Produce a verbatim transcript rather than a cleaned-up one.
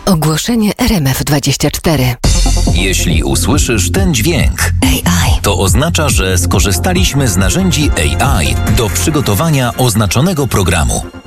Ogłoszenie R M F dwadzieścia cztery. Jeśli usłyszysz ten dźwięk, A I, to oznacza, że skorzystaliśmy z narzędzi A I do przygotowania oznaczonego programu.